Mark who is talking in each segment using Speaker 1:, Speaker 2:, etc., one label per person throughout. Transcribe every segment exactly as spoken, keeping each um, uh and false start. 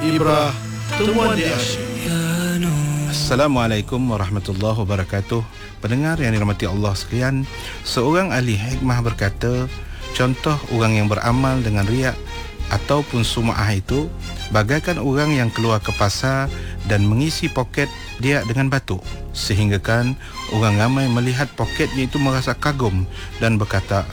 Speaker 1: Ibrah Temuan di Asyik.
Speaker 2: Assalamualaikum warahmatullahi wabarakatuh. Pendengar yang dirahmati Allah sekalian, seorang ahli hikmah berkata, contoh orang yang beramal dengan riak ataupun sum'ah itu bagaikan orang yang keluar ke pasar dan mengisi poket dia dengan batu, sehingga kan orang ramai melihat poketnya itu merasa kagum dan berkata,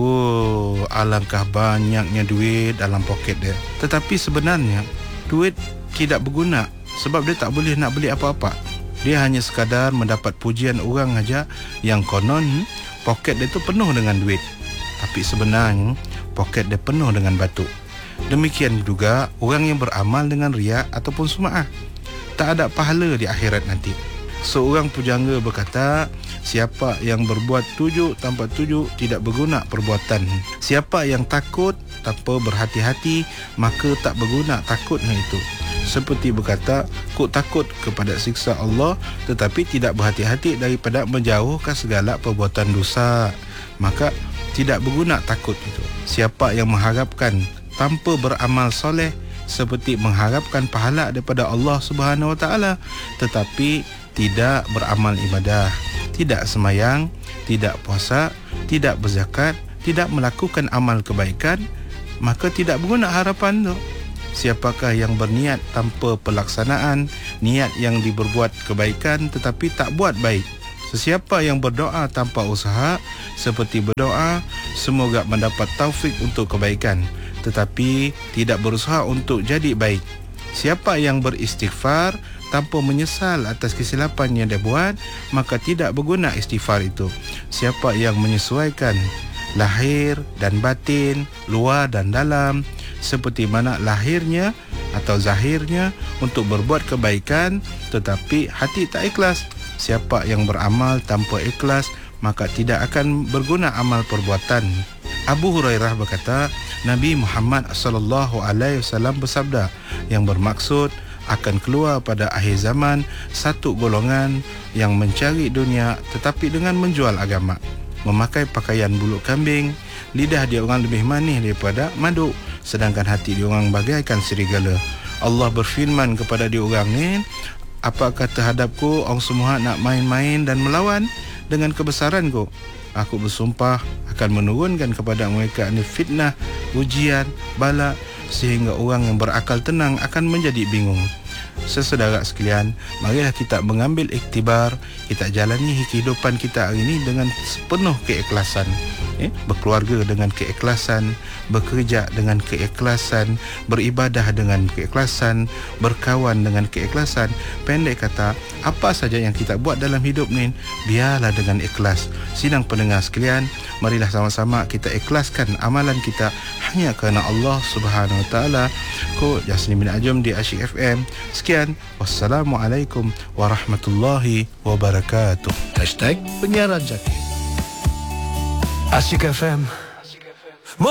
Speaker 2: "Oh, alangkah banyaknya duit dalam poket dia." Tetapi sebenarnya duit tidak berguna sebab dia tak boleh nak beli apa-apa. Dia hanya sekadar mendapat pujian orang aja yang konon poket dia tu penuh dengan duit. Tapi sebenarnya poket dia penuh dengan batu. Demikian juga orang yang beramal dengan riak ataupun sum'ah, tak ada pahala di akhirat nanti. Seorang pujangga berkata, siapa yang berbuat tujuh tanpa tujuh tidak berguna perbuatan. Siapa yang takut tanpa berhati-hati, maka tak berguna takutnya itu. Seperti berkata, ku takut kepada siksa Allah tetapi tidak berhati-hati daripada menjauhkan segala perbuatan dosa, maka tidak berguna takut itu. Siapa yang mengharapkan tanpa beramal soleh, seperti mengharapkan pahala daripada Allah Subhanahu Wa Taala tetapi tidak beramal ibadah, tidak semayang, tidak puasa, tidak berzakat, tidak melakukan amal kebaikan, maka tidak berguna harapan itu. Siapakah yang berniat tanpa pelaksanaan, niat yang diberbuat kebaikan tetapi tak buat baik? Sesiapa yang berdoa tanpa usaha, seperti berdoa semoga mendapat taufik untuk kebaikan tetapi tidak berusaha untuk jadi baik. Siapa yang beristighfar tanpa menyesal atas kesilapan yang dia buat, maka tidak berguna istighfar itu. Siapa yang menyesuaikan lahir dan batin, luar dan dalam, seperti mana lahirnya atau zahirnya untuk berbuat kebaikan tetapi hati tak ikhlas. Siapa yang beramal tanpa ikhlas, maka tidak akan berguna amal perbuatan. Abu Hurairah berkata, Nabi Muhammad sallallahu alaihi wasallam bersabda, yang bermaksud akan keluar pada akhir zaman satu golongan yang mencari dunia tetapi dengan menjual agama, memakai pakaian bulu kambing, lidah dia orang lebih manis daripada madu, sedangkan hati dia orang bagaikan serigala. Allah berfirman kepada dia orang ni, apakah terhadapku orang semua nak main-main dan melawan dengan kebesaranku? Aku bersumpah akan menurunkan kepada mereka ni fitnah, ujian, bala, sehingga orang yang berakal tenang akan menjadi bingung. Sesaudara sekalian, marilah kita mengambil iktibar, kita jalani kehidupan kita hari ini dengan penuh keikhlasan, eh? berkeluarga dengan keikhlasan, bekerja dengan keikhlasan, beribadah dengan keikhlasan, berkawan dengan keikhlasan. Pendek kata, apa saja yang kita buat dalam hidup ni, biarlah dengan ikhlas. Sidang pendengar sekalian, marilah sama-sama kita ikhlaskan amalan kita hanya kerana Allah Subhanahu Wa Taala. Ko Jasni bin Ajum di Asyik F M. Sekian, wassalamualaikum warahmatullahi wabarakatuh.
Speaker 1: Hashtag Penyiaran Jaki. Asyik F M.